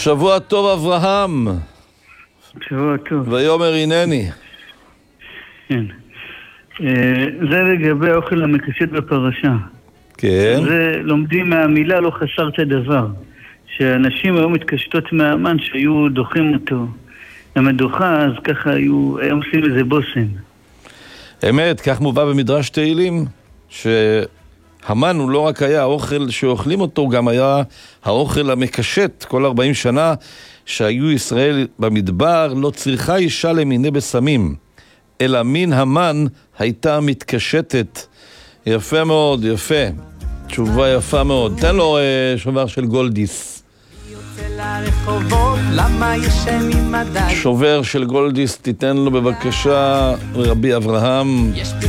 שבוע טוב אברהם. שבוע טוב. ויאמר הנני. כן. זה לגבי האוכל המקשט בפרשה. כן. זה לומדים מהמילה לא חסרת דבר. שאנשים היו מתקשטות מהמן שהיו דוחים אותו למדוכה, אז ככה היו עושים איזה בושם. אמת, כך מובא במדרש תהילים, שהמן הוא לא רק היה האוכל שאוכלים אותו, הוא גם היה האוכל המקשט. כל 40 שנה שהיו ישראל במדבר, לא צריכה אישה למיני בסמים, אלא מן המן הייתה מתקשטת. יפה מאוד, יפה. תשובה יפה מאוד. תן לו שובר של גולדיס. שובר של גולדיס, תיתן לו בבקשה רבי אברהם.